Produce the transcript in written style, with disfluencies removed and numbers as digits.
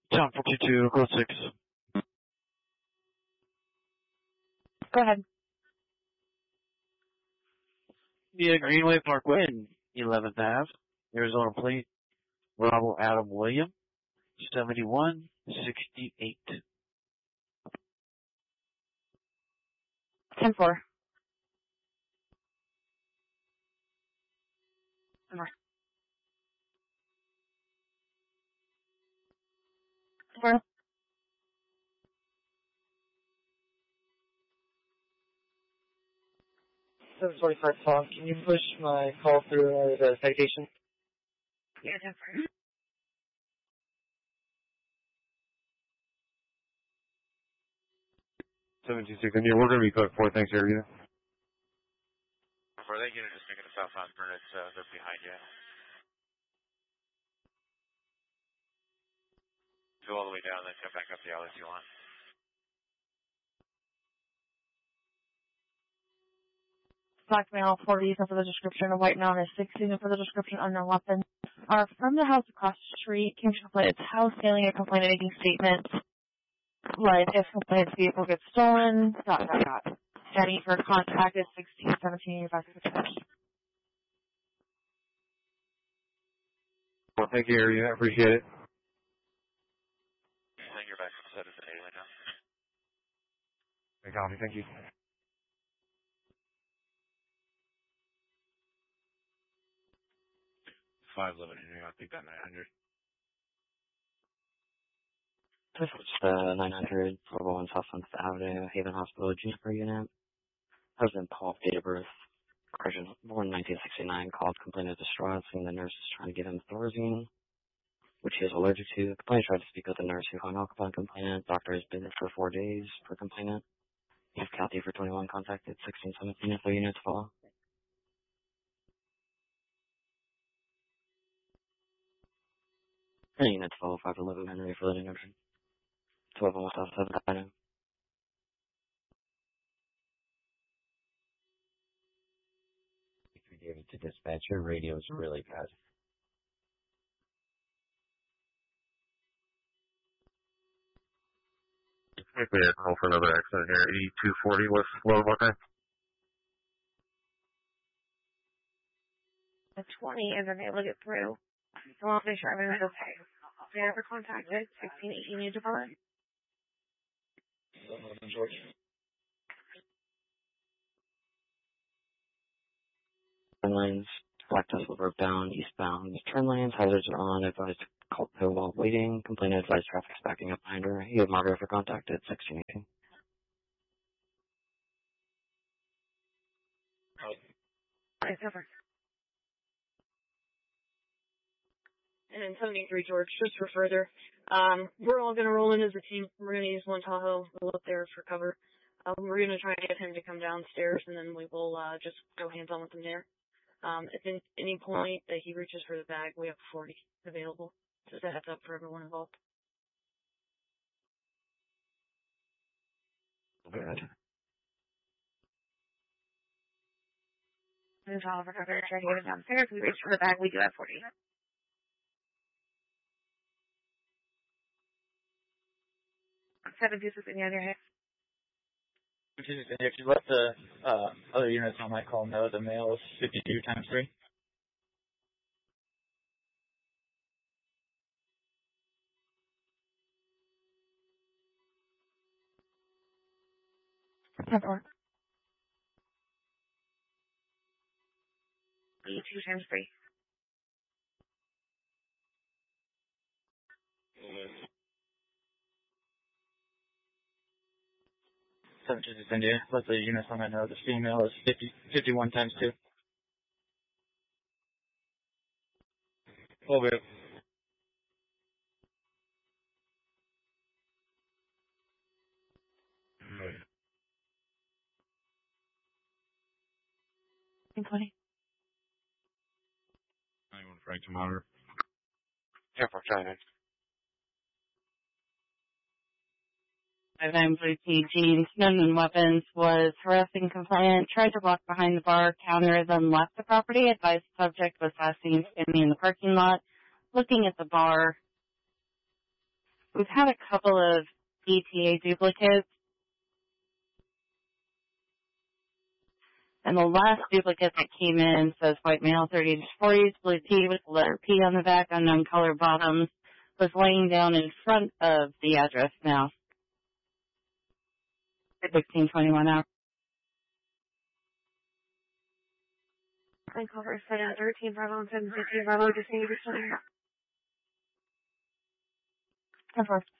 John 42, code 6. Go ahead. Via Greenway Parkway and 11th Ave, Arizona plate, Bravo Adam William, 7168. 10-4. 10-4. 10-4. 745 Tom, can you push my call through the citation? Yeah, 10-4. 726, and we're going to be code 4, thanks, area. For that unit, just making a southbound turn, it's they're behind you. Go all the way down, then come back up the alley if you want. Black male, 40, for the description. A white male is 60, for the description, unknown weapon. Are from the house across the street. Came to complainant's house, failing a complaint and making statements. Like, if complainant's vehicle gets stolen, ... Heading for contact is 1617 85 Well, thank you, area. I appreciate it. I think you're back on the set of the daily now. Hey, copy, thank you. 511, I'll take that 900. This is 900, 401 South Sunset Avenue, Haven Hospital, Juniper unit. Husband Paul, date of birth, Christian, born 1969, called complainant distraught, saying the nurse is trying to give him Thorazine, which he is allergic to. Complainant tried to speak with the nurse who hung up upon complainant. Doctor has been there for 4 days for complainant. He has Kathy for 21, contacted 1617 if the units fall. Any units follow 511 Henry for the intervention. 1201 South 7th Avenue. If you gave it to dispatch, your radio is really bad. Quickly, a call for another accident here. 8240 West Lower Buckeye. The 20 is unable to get through. So I'll make sure everything's okay. If you ever contacted 1618 New Department. George. Turn lanes, Black Tesla broke down, eastbound. Turn lanes, hazards are on, advised to call PO while waiting. Complainant advised traffic's backing up behind her. He had Margaret for contact at 1618. It's over. And then 73 George, just for further. We're all going to roll in as a team. We're going to use one Tahoe. We'll up there for cover. We're going to try and get him to come downstairs, and then we will just go hands-on with him there. If at any point that he reaches for the bag, we have 40 available. Just a heads up for everyone involved. Good. And Tahoe for cover. Try to get him downstairs. If we reach for the bag, we do have 40. 726 in the other hand. If you let the other units on my call know, the mail is 52 times 3. Or 82 times 3. India. Let the units on that know the female is 51 times 2. Over. And 20. 91 Frank to monitor. Airport China. 59 Snowden Weapons was harassing compliant, tried to walk behind the bar counter, then left the property. Advised the subject was last seen standing in the parking lot, looking at the bar. We've had a couple of ETA duplicates. And the last duplicate that came in says white male, 30 to 40s, blue tee with the letter P on the back, unknown color bottoms, was laying down in front of the address now. 1621 out. I cover 713, Bravo, and 715, Bravo, just need to be 10-4.